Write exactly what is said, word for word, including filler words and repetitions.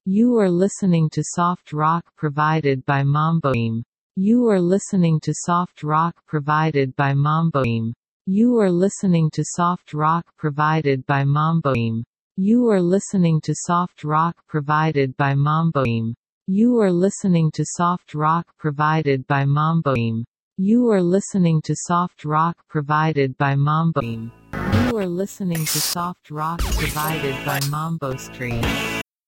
You are listening to soft rock provided by Mamboim. You are listening to soft rock provided by Mamboim. You are listening to soft rock provided by Mamboim. You are listening to soft rock provided by Mamboim. You are listening to soft rock provided by Mamboim. You are listening to soft rock provided by Mamboim. You are listening to soft rock provided by Mambo Stream.